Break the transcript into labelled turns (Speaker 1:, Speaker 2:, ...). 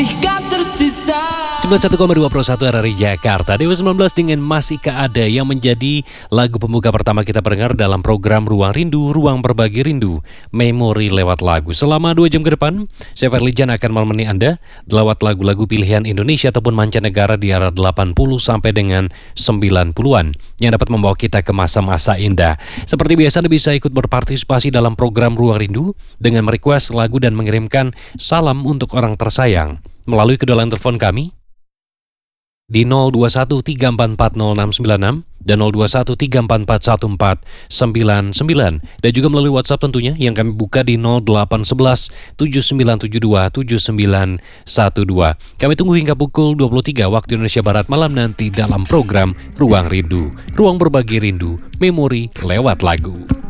Speaker 1: 91,2 Pro 1 RRI Jakarta. Dewa 19 dengan Masih Ada yang menjadi lagu pembuka pertama kita pendengar dalam program Ruang Rindu, Ruang Berbagi Rindu, Memori lewat lagu. Selama 2 jam ke depan, saya Fadlijan akan menemani Anda lewat lagu-lagu pilihan Indonesia ataupun mancanegara di era 80 sampai dengan 90-an yang dapat membawa kita ke masa-masa indah. Seperti biasa, Anda bisa ikut berpartisipasi dalam program Ruang Rindu dengan merequest lagu dan mengirimkan salam untuk orang tersayang melalui kedua line telepon kami di 0213440696 dan 0213441499 dan juga melalui WhatsApp tentunya yang kami buka di 0811 7972 7912. Kami tunggu hingga pukul 23 waktu Indonesia Barat malam nanti dalam program Ruang Rindu, Ruang Berbagi Rindu, Memori lewat lagu.